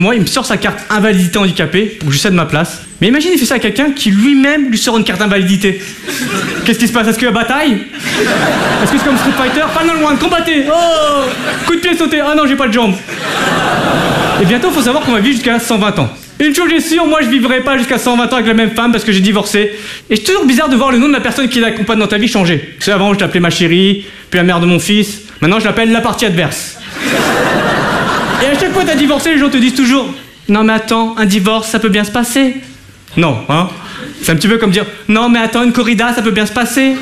Moi, il me sort sa carte invalidité handicapé pour que je cède ma place. Mais imagine, il fait ça à quelqu'un qui lui-même lui sort une carte invalidité. Qu'est-ce qui se passe? Est-ce qu'il y a bataille? Est-ce que c'est comme Street Fighter? Final One, combattez! Oh! Coup de pied sauté! Ah non, j'ai pas de jambes! Et bientôt, il faut savoir qu'on va vivre jusqu'à 120 ans. Une chose est sûre, moi je vivrai pas jusqu'à 120 ans avec la même femme parce que j'ai divorcé. Et c'est toujours bizarre de voir le nom de la personne qui l'accompagne dans ta vie changer. Tu sais, avant je l'appelais ma chérie, puis la mère de mon fils. Maintenant je l'appelle la partie adverse. Et à chaque fois que t'as divorcé, les gens te disent toujours: non mais attends, un divorce ça peut bien se passer. Non, hein? C'est un petit peu comme dire: non mais attends, une corrida ça peut bien se passer.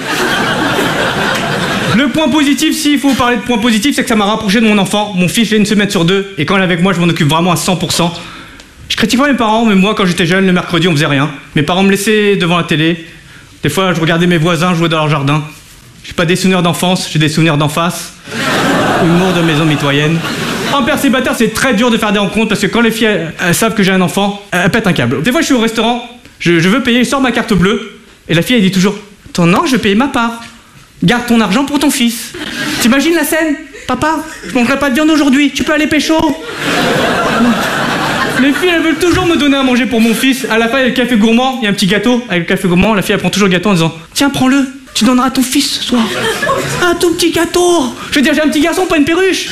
Le point positif, s'il faut parler de point positif, c'est que ça m'a rapproché de mon enfant. Mon fils, j'ai une semaine sur deux, et quand il est avec moi, je m'en occupe vraiment à 100%. Je critique pas mes parents, mais moi, quand j'étais jeune, le mercredi, on faisait rien. Mes parents me laissaient devant la télé. Des fois, je regardais mes voisins jouer dans leur jardin. J'ai pas des souvenirs d'enfance, j'ai des souvenirs d'en face. Humour de maison mitoyenne. En père célibataire, c'est très dur de faire des rencontres, parce que quand les filles elles savent que j'ai un enfant, elles pètent un câble. Des fois, je suis au restaurant, je veux payer, je sors ma carte bleue, et la fille, elle dit toujours: non, je vais payer ma part. Garde ton argent pour ton fils. T'imagines la scène? Papa, je mangerai pas de viande aujourd'hui, tu peux aller pécho. Les filles, elles veulent toujours me donner à manger pour mon fils. À la fin, il y a le café gourmand, il y a un petit gâteau. Avec le café gourmand, la fille, elle prend toujours le gâteau en disant: tiens, prends-le, tu donneras à ton fils ce soir. Un tout petit gâteau. Je veux dire, j'ai un petit garçon, pas une perruche.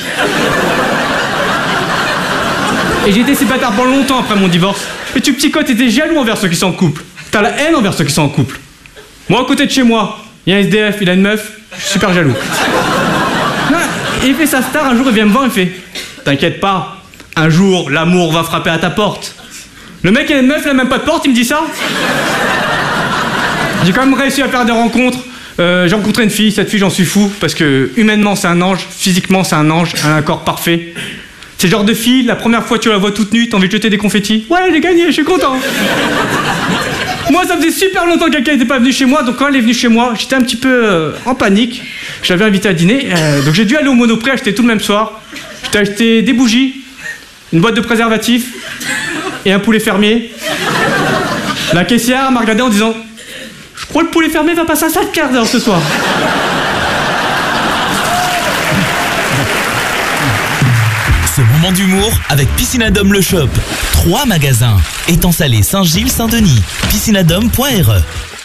Et j'ai été célibataire pendant longtemps après mon divorce. Et tu psychotes, t'étais jaloux envers ceux qui sont en couple. T'as la haine envers ceux qui sont en couple. Moi, à côté de chez moi, il y a un SDF, il a une meuf, je suis super jaloux. Non, et il fait sa star, un jour il vient me voir, il fait: t'inquiète pas, un jour l'amour va frapper à ta porte. Le mec, il a une meuf, il a même pas de porte, il me dit ça. J'ai quand même réussi à faire des rencontres. J'ai rencontré une fille, cette fille j'en suis fou, parce que humainement c'est un ange, physiquement c'est un ange, elle a un corps parfait. C'est le genre de fille, la première fois tu la vois toute nue, t'as envie de jeter des confettis. Ouais, j'ai gagné, je suis content. Moi, ça faisait super longtemps que quelqu'un n'était pas venu chez moi, donc quand elle est venue chez moi, j'étais un petit peu en panique. Je l'avais invitée à dîner, donc j'ai dû aller au Monoprix acheter tout le même soir. J'ai acheté des bougies, une boîte de préservatifs et un poulet fermier. La caissière m'a regardé en disant: je crois que le poulet fermier va passer un sale quart d'heure ce soir. Ce moment d'humour avec Piscinadome le Shop. 3 magasins. Étang Salé, Saint-Gilles, Saint-Denis. Piscinadome.re